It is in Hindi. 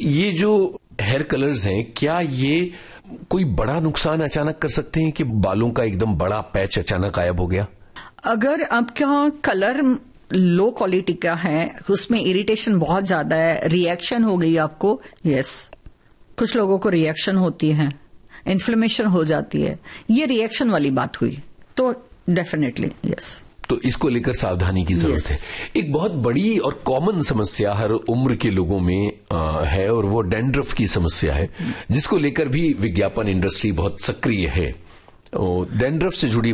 ये जो हेयर कलर्स हैं, क्या ये कोई बड़ा नुकसान अचानक कर सकते हैं कि बालों का एकदम बड़ा पैच अचानक गायब हो गया? अगर आपका कलर लो क्वालिटी का है, उसमें इरिटेशन बहुत ज्यादा है, रिएक्शन हो गई आपको, यस, कुछ लोगों को रिएक्शन होती है, इन्फ्लेमेशन हो जाती है, ये रिएक्शन वाली बात हुई तो डेफिनेटली यस। तो इसको लेकर सावधानी की जरूरत है। एक बहुत बड़ी और कॉमन समस्या हर उम्र के लोगों में है, और वो डैंड्रफ की समस्या है, जिसको लेकर भी विज्ञापन इंडस्ट्री बहुत सक्रिय है। डैंड्रफ से जुड़ी